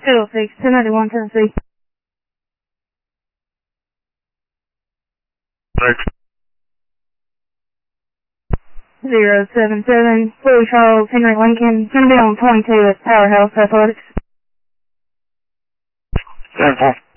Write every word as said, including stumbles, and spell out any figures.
six, two ninety-one, Tennessee. Six. Zero seven seven, Louis Charles, Henry Lincoln. Gonna be on twenty-two at Powerhouse Athletics. Ten four.